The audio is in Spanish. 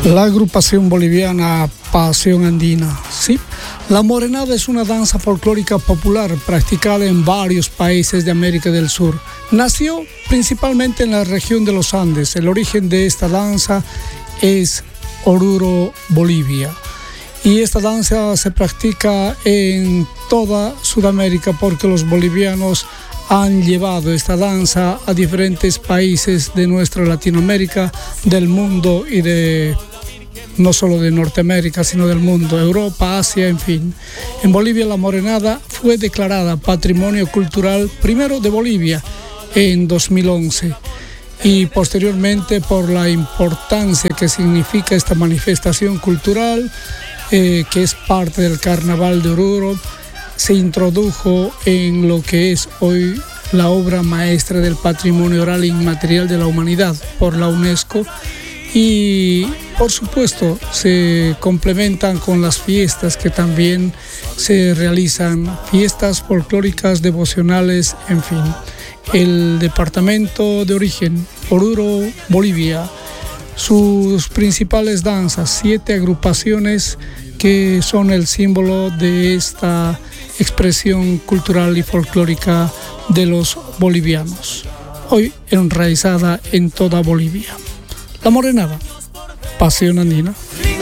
La agrupación boliviana Pasión Andina, sí. La morenada es una danza folclórica popular practicada en varios países de América del Sur. Nació principalmente en la región de los Andes. El origen de esta danza es Oruro, Bolivia. Y esta danza se practica en toda Sudamérica porque los bolivianos han llevado esta danza a diferentes países de nuestra Latinoamérica, del mundo y de no solo de Norteamérica, sino del mundo, Europa, Asia, en fin. En Bolivia la morenada fue declarada Patrimonio Cultural primero de Bolivia en 2011 y posteriormente por la importancia que significa esta manifestación cultural, que es parte del Carnaval de Oruro, se introdujo en lo que es hoy la obra maestra del patrimonio oral e inmaterial de la humanidad por la UNESCO. Y por supuesto se complementan con las fiestas que también se realizan, fiestas folclóricas, devocionales, en fin. El departamento de origen, Oruro, Bolivia, sus principales danzas, 7 agrupaciones que son el símbolo de esta expresión cultural y folclórica de los bolivianos, hoy enraizada en toda Bolivia. La morenada, Pasión Andina.